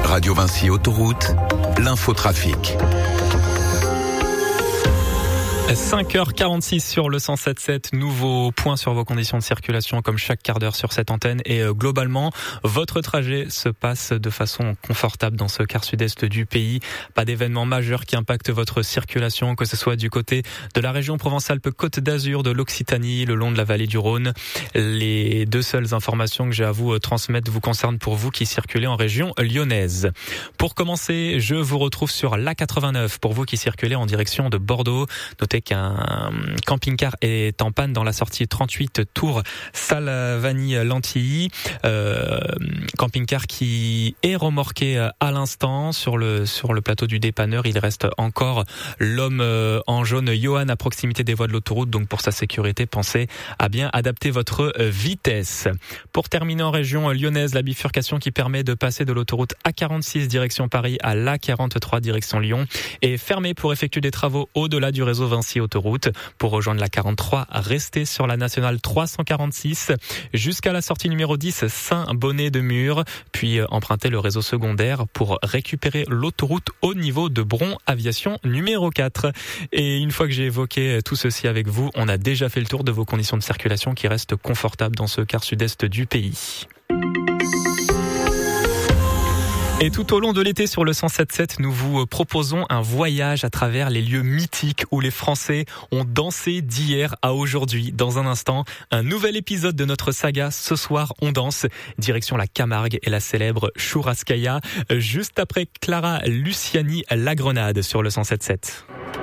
Radio Vinci Autoroute, l'infotrafic. 5h46 sur le 107.7, nouveau point sur vos conditions de circulation comme chaque quart d'heure sur cette antenne et globalement, votre trajet se passe de façon confortable dans ce quart sud-est du pays. Pas d'événements majeurs qui impactent votre circulation, que ce soit du côté de la région Provence-Alpes-Côte d'Azur, de l'Occitanie, le long de la vallée du Rhône. Les deux seules informations que j'ai à vous transmettre vous concernent pour vous qui circulez en région lyonnaise. Pour commencer, je vous retrouve sur l'A89 pour vous qui circulez en direction de Bordeaux. Notez qu'un camping-car est en panne dans la sortie 38 Tours Salvani-Lantilly. Camping-car qui est remorqué à l'instant sur le plateau du dépanneur. Il reste encore l'homme en jaune Johan à proximité des voies de l'autoroute. Donc pour sa sécurité, pensez à bien adapter votre vitesse. Pour terminer en région lyonnaise, la bifurcation qui permet de passer de l'autoroute A46 direction Paris à l'A43 direction Lyon est fermée pour effectuer des travaux au-delà du réseau Vinci Autoroute. Pour rejoindre la 43, restez sur la nationale 346 jusqu'à la sortie numéro 10 Saint-Bonnet-de-Mur, puis empruntez le réseau secondaire pour récupérer l'autoroute au niveau de Bron Aviation numéro 4. Et une fois que j'ai évoqué tout ceci avec vous, on a déjà fait le tour de vos conditions de circulation qui restent confortables dans ce quart sud-est du pays. Et tout au long de l'été sur le 107.7, nous vous proposons un voyage à travers les lieux mythiques où les Français ont dansé d'hier à aujourd'hui. Dans un instant, un nouvel épisode de notre saga Ce soir on danse, direction la Camargue et la célèbre Churrascaia, juste après Clara Luciani La Grenade sur le 107.7.